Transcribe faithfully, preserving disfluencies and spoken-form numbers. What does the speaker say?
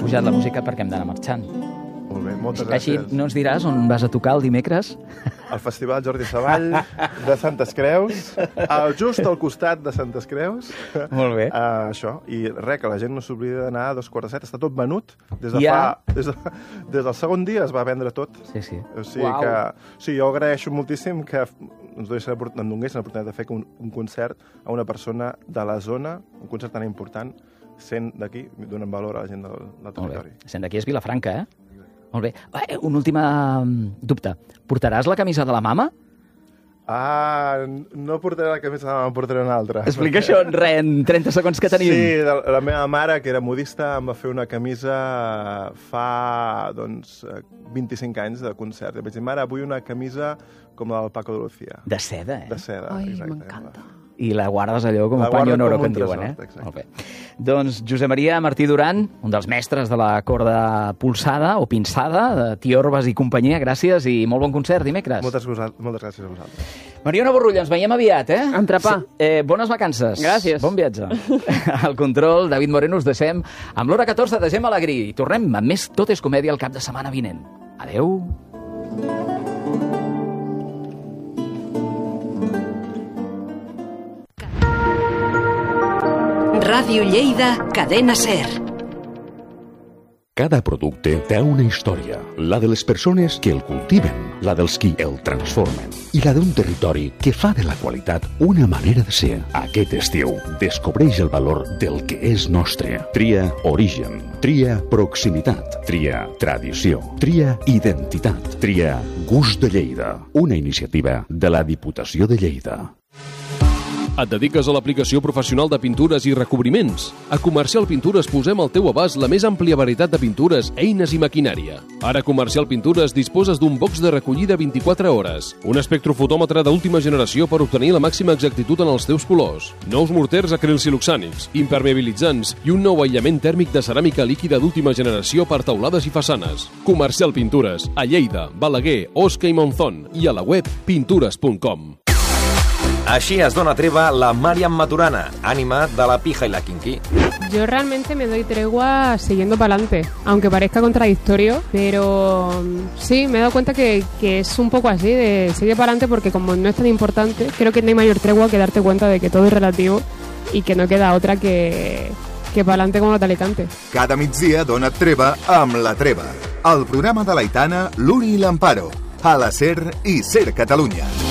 pujat la música perquè hem d'anar marxant. Molt bé, moltes Així gràcies. no ens diràs on vas a tocar el dimecres? El Festival Jordi Savall de Santes Creus, uh, just al costat de Santes Creus. Molt bé. Uh, això, i res, que la gent no s'oblida d'anar a dos quarts de set, està tot venut. Des de Ja. fa... Des, de, des del segon dia es va vendre tot. Sí, sí. O sigui Uau. que... Sí, jo agraeixo moltíssim que ens donessin l'oportunitat de fer un, un concert a una persona de la zona, un concert tan important, sent d'aquí, donen valor a la gent del, del territori. Sent d'aquí és Vilafranca, eh? Molt bé. Eh, un últim dubte. Portaràs la camisa de la mama? Ah, no portaré la camisa de la mama, portaré una altra. Explica això en, re, en trenta segons que tenim. Sí, la, la meva mare, que era modista, em va fer una camisa fa, doncs, vint-i-cinc anys de concert. I vaig dir, mare, vull una camisa com la del Paco de Lucía. De seda, eh? De seda, Ai, exacte. m'encanta. I la guardes allò com La a panyo guardo en oro, com que un en diuen, tresor, eh? exacte. Molt bé. Doncs Josep Maria Martí Duran, un dels mestres de la corda polsada o pinçada, de Tiorbas i companyia, gràcies i molt bon concert dimecres. Moltes, moltes gràcies a vosaltres. Mariona Borrulla, ens veiem aviat, eh? Entrepà. Sí, eh, bones vacances. Gràcies. Bon viatge. Al control, David Moreno, us deixem amb l'hora catorze de Gemma Alegrí. I tornem amb més Tot és comèdia el cap de setmana vinent. Adeu. Ràdio Lleida, Cadena Ser. Cada producte té una història, la de les persones que el cultiven, la dels qui el transformen i la d'un territori que fa de la qualitat una manera de ser. Aquest estiu, descobreix el valor del que és nostre. Tria origen, tria proximitat, tria tradició, tria identitat, tria gust de Lleida, una iniciativa de la Diputació de Lleida. Et dediques a l'aplicació professional de pintures i recobriments? A Comercial Pintures posem al teu abast la més àmplia varietat de pintures, eines i maquinària. Ara a Comercial Pintures disposes d'un box de recollida vint-i-quatre hores, un espectrofotòmetre d'última generació per obtenir la màxima exactitud en els teus colors, nous morters acrilsiloxànics, impermeabilitzants i un nou aïllament tèrmic de ceràmica líquida d'última generació per taulades i façanes. Comercial Pintures, a Lleida, Balaguer, Osca i Monzón i a la web pintures punt com. Així es dona treva la Mariam Maturana, ànima de la pija y la kinky. Yo realmente me doy tregua siguiendo para adelante, aunque parezca contradictorio, pero sí, me he dado cuenta que, que es un poco así, de sigue para adelante porque como no es tan importante, creo que no hay mayor tregua que darte cuenta de que todo es relativo y que no queda otra que, que para adelante como los Alicante. Cada migdia dona treva amb la treva. El programa de l'Aitana, l'Uri i l'Amparo, a la SER i SER Catalunya.